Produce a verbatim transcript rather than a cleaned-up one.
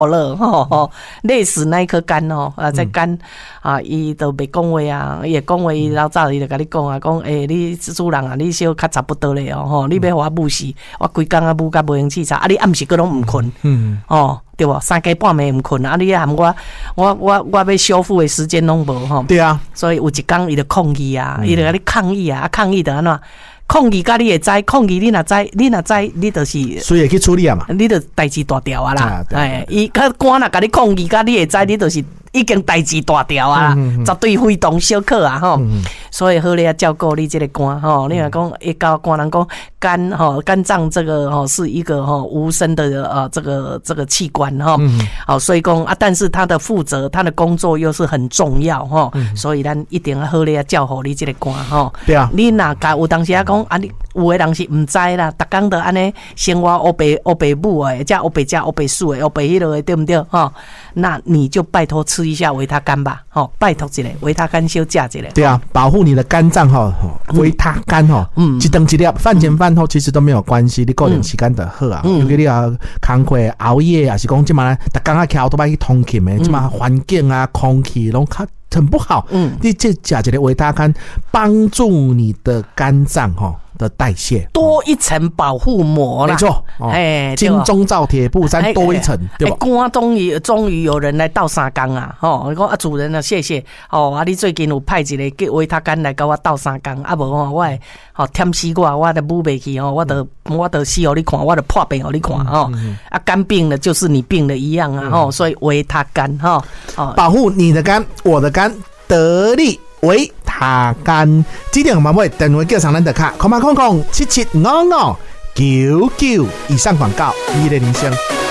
了吼吼，累死那一颗肝哦啊，在肝啊，伊都袂讲话啊，伊会讲话，伊老早伊就甲你讲啊，讲诶、欸，你主人啊，你小较差不多咧哦吼，你要互我母死，我规工啊母甲无用气查，啊你暗时佫拢毋困，嗯哦对无，三更半暝毋困啊，你含我我我我要修复的时间拢无吼， 对啊， 所以有一工伊就抗议啊，伊就甲你抗议啊，啊抗议就安怎？抗议甲你会知，抗议你若知，你若知，你就是所以会去处理啊嘛， 你就代志大条啊啦，哎，伊较官若甲你抗议甲你会知，你就是已经代志大条啊，嗯嗯、绝对非同小可啊吼、嗯。所以好咧照顾你这个肝吼，你若讲会教肝人讲肝吼肝脏这个吼是一个吼无声的呃这个这个器官吼，好、嗯，所以讲啊，但是他的负责他的工作又是很重要吼、嗯，所以咱一定要好咧照顾你这个肝吼。 对啊， 你若甲有当时啊讲啊，你有的人是唔知啦，逐工都安尼生活黑白黑白母诶，加黑白加黑白素诶，黑白迄落诶，对不对吼？那你就拜托吃一下维他肝吧，吼，拜托一下维他肝小食一下。 对啊，保护你的肝脏哈，维他肝哈，嗯，一顿一粒，饭前饭后其实都没有关系，你个人时间就好啊。尤其你啊，工课熬夜啊，是讲即嘛，逐工啊骑都摆去通勤诶，即嘛环境啊，空气拢较很不好。嗯，你这食一个维他肝，帮助你的肝脏哈。的代谢多一层保护膜啦， 没错，哎、哦，金钟罩铁布衫多一层，对吧？ 肝终于终于有人来倒三缸啊！吼、哦，讲啊主人啊，谢谢哦，啊你最近有派一个叫维他肝来甲我倒三缸，啊无吼我会吼添死我，我都补袂去吼，我都我都死互你看，我都破病互你看吼、嗯嗯，啊肝病了就是你病了一样啊吼、嗯，所以维他肝吼、 哦，保护你的肝，我的肝，得力维他肝。指定号码电话叫上咱的卡，空八空空七七五五九九以上广告，一类铃声。